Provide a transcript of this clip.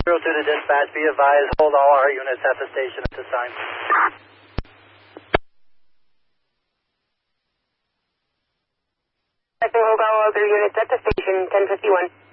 02 to dispatch, be advised, hold all our units at the station at this time. Hold all other units at the station, 1051.